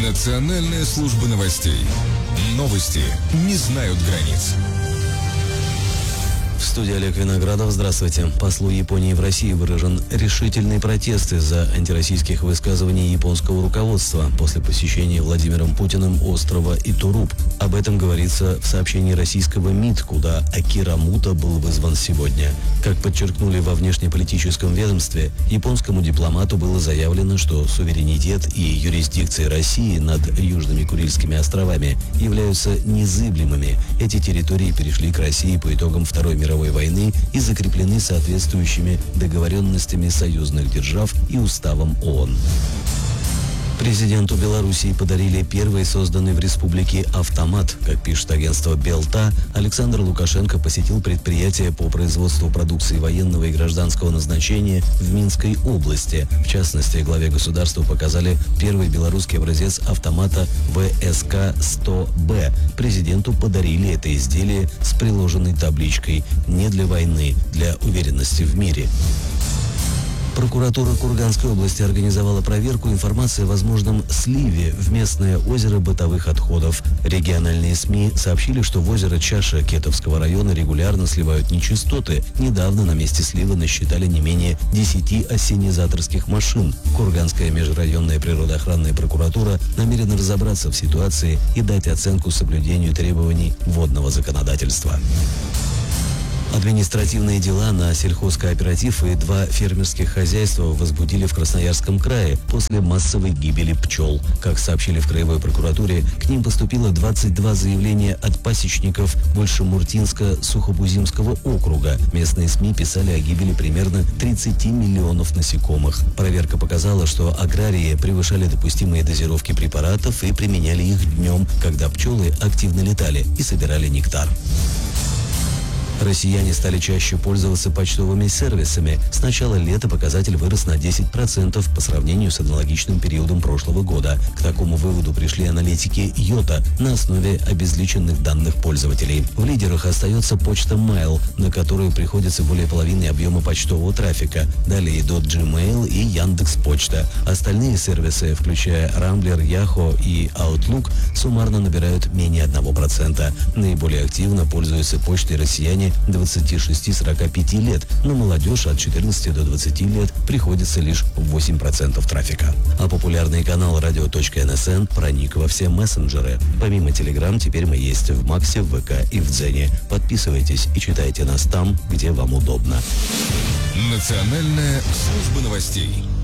Национальная служба новостей. Новости не знают границ. В студии Олег Виноградов. Здравствуйте. Послу Японии в России выражен решительный протест из-за антироссийских высказываний японского руководства после посещения Владимиром Путиным острова Итуруп. Об этом говорится в сообщении российского МИД, куда Акира Муто был вызван сегодня. Как подчеркнули во внешнеполитическом ведомстве, японскому дипломату было заявлено, что суверенитет и юрисдикция России над Южными Курильскими островами являются незыблемыми. Эти территории перешли к России по итогам Второй мировой войны и закреплены соответствующими договоренностями союзных держав и уставом ООН. Президенту Белоруссии подарили первый созданный в республике автомат. Как пишет агентство «Белта», Александр Лукашенко посетил предприятие по производству продукции военного и гражданского назначения в Минской области. В частности, главе государства показали первый белорусский образец автомата ВСК-100Б. Президенту подарили это изделие с приложенной табличкой «Не для войны, для уверенности в мире». Прокуратура Курганской области организовала проверку информации о возможном сливе в местное озеро бытовых отходов. Региональные СМИ сообщили, что в озеро Чаша Кетовского района регулярно сливают нечистоты. Недавно на месте слива насчитали не менее 10 ассенизаторских машин. Курганская межрайонная природоохранная прокуратура намерена разобраться в ситуации и дать оценку соблюдению требований водного законодательства. Административные дела на сельхозкооператив и 2 фермерских хозяйства возбудили в Красноярском крае после массовой гибели пчел. Как сообщили в краевой прокуратуре, к ним поступило 22 заявления от пасечников Большемуртинско-Сухобузимского округа. Местные СМИ писали о гибели примерно 30 миллионов насекомых. Проверка показала, что аграрии превышали допустимые дозировки препаратов и применяли их днем, когда пчелы активно летали и собирали нектар. Россияне стали чаще пользоваться почтовыми сервисами. С начала лета показатель вырос на 10% по сравнению с аналогичным периодом прошлого года. К такому выводу пришли аналитики Йота на основе обезличенных данных пользователей. В лидерах остается почта Mail, на которую приходится более половины объема почтового трафика. Далее идут Gmail и Яндекс.Почта. Остальные сервисы, включая Рамблер, Яхо и Outlook, суммарно набирают менее 1%. Наиболее активно пользуются почтой россияне 26-45 лет, но молодежь от 14 до 20 лет приходится лишь 8% трафика. А популярный канал radio.nsn проник во все мессенджеры. Помимо Telegram, теперь мы есть в Максе, в ВК и в Дзене. Подписывайтесь и читайте нас там, где вам удобно. Национальная служба новостей.